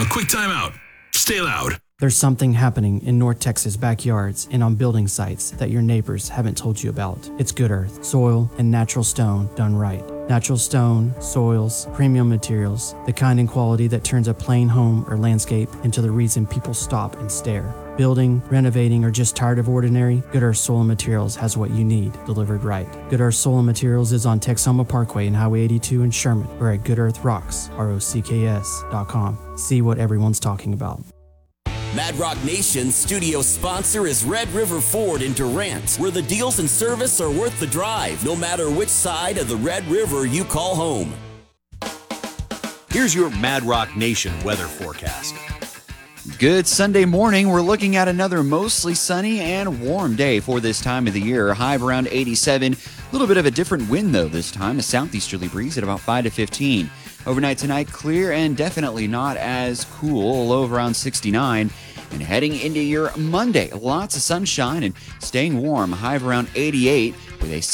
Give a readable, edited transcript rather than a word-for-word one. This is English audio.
A quick timeout. Stay loud. There's something happening in North Texas backyards and on building sites that your neighbors haven't told you about. It's Good Earth, soil, and natural stone done right. Natural stone, soils, premium materials, the kind and quality that turns a plain home or landscape into the reason people stop and stare. Building, renovating, or just tired of ordinary, Good Earth Soil and Materials has what you need delivered right. Good Earth Soil and Materials is on Texoma Parkway and Highway 82 in Sherman, or at GoodEarthRocks, ROCKS.com. See what everyone's talking about. Mad Rock Nation's studio sponsor is Red River Ford in Durant, where the deals and service are worth the drive, no matter which side of the Red River you call home. Here's your Mad Rock Nation weather forecast. Good Sunday morning. We're looking at another mostly sunny and warm day for this time of the year. High of around 87. A little bit of a different wind, though, this time. A southeasterly breeze at about 5 to 15. Overnight tonight, clear and definitely not as cool. A low of around 69. And heading into your Monday, lots of sunshine and staying warm. High of around 88 with a